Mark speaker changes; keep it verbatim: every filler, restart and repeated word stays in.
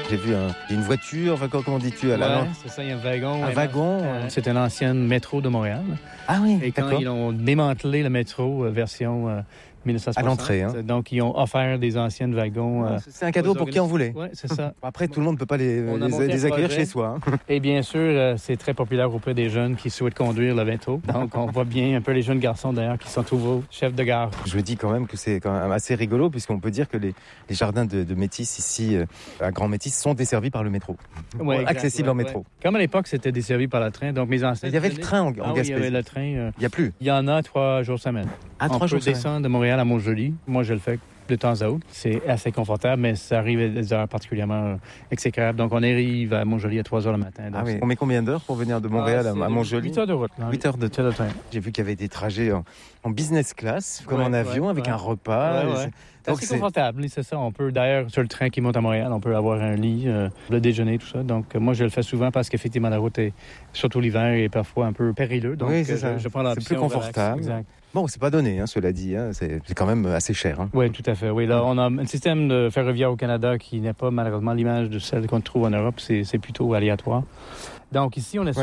Speaker 1: j'ai vu un, une voiture, enfin, comment dis-tu à la
Speaker 2: ouais, c'est ça, il y a un wagon.
Speaker 1: Un wagon
Speaker 2: euh, C'est une ancienne métro de Montréal.
Speaker 1: Ah oui,
Speaker 2: Et quand
Speaker 1: d'accord.
Speaker 2: ils ont démantelé le métro euh, version euh, mille neuf cent soixante,
Speaker 1: À l'entrée, hein.
Speaker 2: donc ils ont offert des anciennes wagons. Euh,
Speaker 1: c'est un cadeau pour qui en voulait.
Speaker 2: Oui, c'est ça.
Speaker 1: Après, tout le monde ne peut pas les,
Speaker 2: On a
Speaker 1: les,
Speaker 2: monté
Speaker 1: les
Speaker 2: un
Speaker 1: accueillir
Speaker 2: projet.
Speaker 1: chez soi. Hein.
Speaker 2: Et bien sûr, euh, c'est très populaire auprès des jeunes qui souhaitent conduire le métro. Donc, on voit bien un peu les jeunes garçons, d'ailleurs, qui sont nouveaux chefs de gare.
Speaker 1: Je me dis quand même que c'est quand même assez rigolo, puisqu'on peut dire que les, les jardins de, de Métis ici, euh, à Grand Métis, sont desservis par le métro.
Speaker 2: Ouais, exact,
Speaker 1: accessibles
Speaker 2: ouais,
Speaker 1: en métro.
Speaker 2: Ouais. Comme à l'époque, c'était desservi par le train. Donc, mes ancêtres...
Speaker 1: Il y avait le train en, en
Speaker 2: ah, oui,
Speaker 1: Gaspésie.
Speaker 2: il y avait le train. Euh,
Speaker 1: il n'y a plus.
Speaker 2: Il y en a trois jours semaine.
Speaker 1: Ah,
Speaker 2: on
Speaker 1: trois jours
Speaker 2: peut descendre de Montréal à Montjoly. Moi, je le fais de temps à autre. C'est assez confortable, mais ça arrive à des heures particulièrement exécrables. Donc, on arrive à Montjoly à trois heures le matin. Donc
Speaker 1: ah oui. On met combien d'heures pour venir de Montréal
Speaker 2: ah,
Speaker 1: à, à Montjoly?
Speaker 2: huit heures de route.
Speaker 1: huit heures de
Speaker 2: train.
Speaker 1: J'ai vu qu'il y avait des trajets en, en business class, comme
Speaker 2: ouais,
Speaker 1: en avion,
Speaker 2: ouais,
Speaker 1: avec
Speaker 2: ouais.
Speaker 1: un repas.
Speaker 2: Ouais, ouais.
Speaker 1: C'est...
Speaker 2: C'est assez confortable, c'est ça. On peut, d'ailleurs, sur le train qui monte à Montréal, on peut avoir un lit, euh, le déjeuner, tout ça. Donc, moi, je le fais souvent parce qu'effectivement, la route est, surtout l'hiver, est parfois un peu périlleux. Donc,
Speaker 1: oui, c'est ça.
Speaker 2: Je, je prends l'option.
Speaker 1: C'est plus confortable.
Speaker 2: Exact.
Speaker 1: Bon, c'est pas donné, hein, cela dit. Hein. C'est, c'est quand même assez cher. Hein.
Speaker 2: Oui, tout à fait. Oui, là, on a un système de ferroviaire au Canada qui n'est pas malheureusement l'image de celle qu'on trouve en Europe. C'est, c'est plutôt aléatoire. Donc, ici, on est